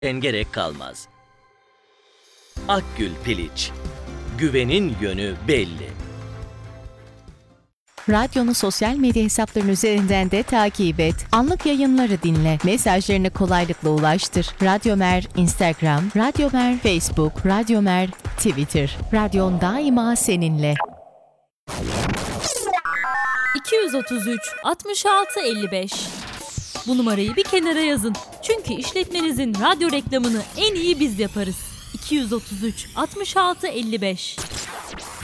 gerek kalmaz. Akgül Piliç. Güvenin yönü belli. Radyonu sosyal medya hesaplarının üzerinden de takip et. Anlık yayınları dinle. Mesajlarını kolaylıkla ulaştır. Radyomer Instagram, Radyomer Facebook, Radyomer Twitter. Radyon daima seninle. 233 66 55. Bu numarayı bir kenara yazın. Çünkü işletmenizin radyo reklamını en iyi biz yaparız. 233 66 55.